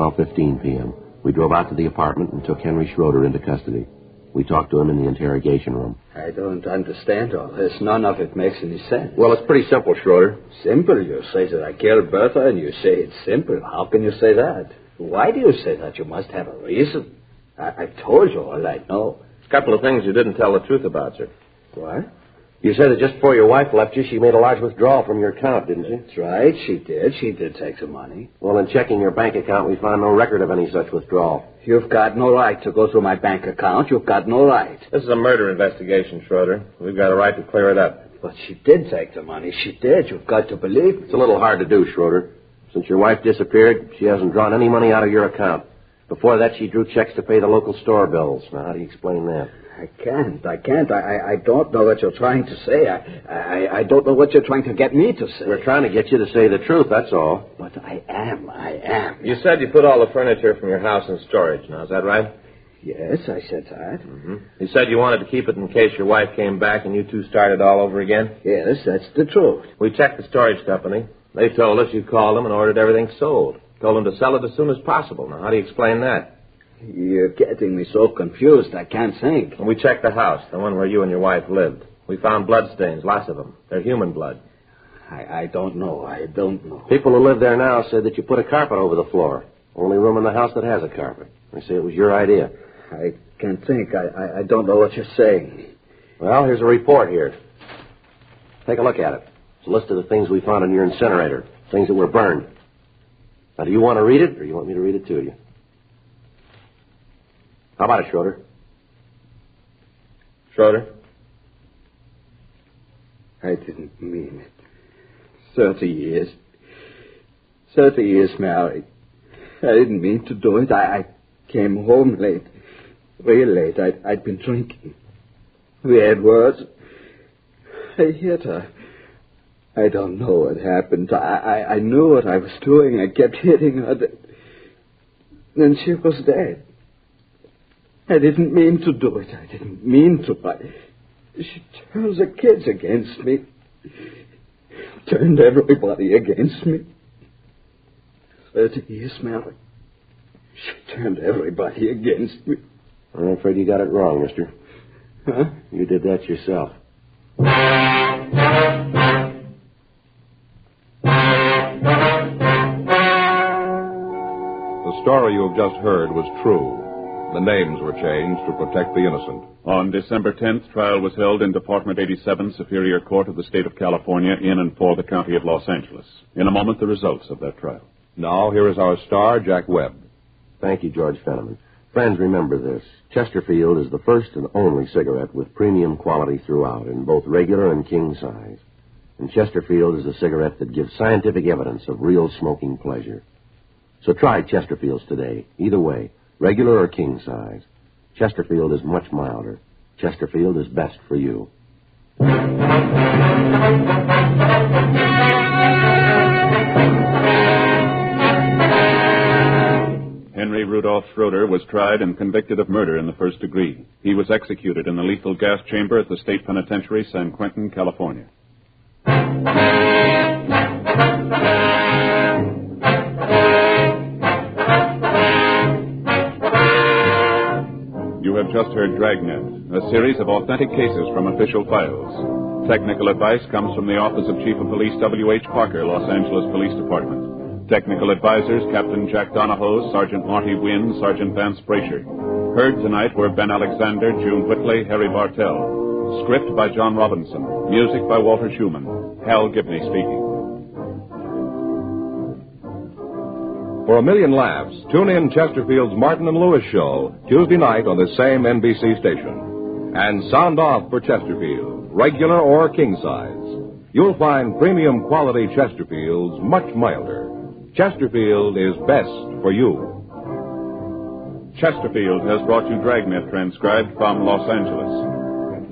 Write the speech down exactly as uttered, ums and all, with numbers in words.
twelve fifteen p.m. We drove out to the apartment and took Henry Schroeder into custody. We talked to him in the interrogation room. I don't understand all this. None of it makes any sense. Well, it's pretty simple, Schroeder. Simple? You say that I killed Bertha, and you say it's simple. How can you say that? Why do you say that? You must have a reason. I- I've told you all I know. A couple of things you didn't tell the truth about, sir. What? You said that just before your wife left you, she made a large withdrawal from your account, didn't she? That's right. She did. She did take some money. Well, in checking your bank account, we found no record of any such withdrawal. You've got no right to go through my bank account. You've got no right. This is a murder investigation, Schroeder. We've got a right to clear it up. But she did take the money. She did. You've got to believe me. It's a little hard to do, Schroeder. Since your wife disappeared, she hasn't drawn any money out of your account. Before that, she drew checks to pay the local store bills. Now, how do you explain that? I can't. I can't. I, I, I don't know what you're trying to say. I, I I don't know what you're trying to get me to say. We're trying to get you to say the truth, that's all. But I am. I am. You said you put all the furniture from your house in storage. Now, is that right? Yes, I said that. Mm-hmm. You said you wanted to keep it in case your wife came back and you two started all over again? Yes, that's the truth. We checked the storage company. They told us you called them and ordered everything sold. Told them to sell it as soon as possible. Now, how do you explain that? You're getting me so confused, I can't think. And we checked the house, the one where you and your wife lived. We found bloodstains, lots of them. They're human blood. I, I don't know. I don't know. People who live there now said that you put a carpet over the floor. Only room in the house that has a carpet. They say it was your idea. I can't think. I, I, I don't know what you're saying. Well, here's a report here. Take a look at it. It's a list of the things we found in your incinerator. Things that were burned. Now, do you want to read it, or do you want me to read it to you? How about it, Schroeder? Schroeder? I didn't mean it. Thirty years. Thirty years married. I didn't mean to do it. I, I came home late. Real late. I'd, I'd been drinking. We had words. I hit her. I don't know what happened. I, I, I knew what I was doing. I kept hitting her. Then she was dead. I didn't mean to do it. I didn't mean to. I, she turned the kids against me. Turned everybody against me. Thirty years married. She turned everybody against me. I'm afraid you got it wrong, mister. Huh? You did that yourself. The story you have just heard was true. The names were changed to protect the innocent. On December tenth, trial was held in Department eighty-seven, Superior Court of the State of California, in and for the County of Los Angeles. In a moment, the results of that trial. Now, here is our star, Jack Webb. Thank you, George Fenneman. Friends, remember this. Chesterfield is the first and only cigarette with premium quality throughout, in both regular and king size. And Chesterfield is a cigarette that gives scientific evidence of real smoking pleasure. So try Chesterfields today, either way, regular or king size. Chesterfield is much milder. Chesterfield is best for you. Henry Rudolph Schroeder was tried and convicted of murder in the first degree. He was executed in the lethal gas chamber at the State Penitentiary, San Quentin, California. You have just heard Dragnet, a series of authentic cases from official files. Technical advice comes from the Office of Chief of Police W H Parker, Los Angeles Police Department. Technical advisors, Captain Jack Donahoe, Sergeant Marty Wynn, Sergeant Vance Brasher. Heard tonight were Ben Alexander, June Whitley, Harry Bartell. Script by John Robinson. Music by Walter Schumann. Hal Gibney speaking. For a million laughs, tune in Chesterfield's Martin and Lewis show Tuesday night on this same N B C station. And sound off for Chesterfield, regular or king size. You'll find premium quality Chesterfields much milder. Chesterfield is best for you. Chesterfield has brought you Dragnet, transcribed from Los Angeles.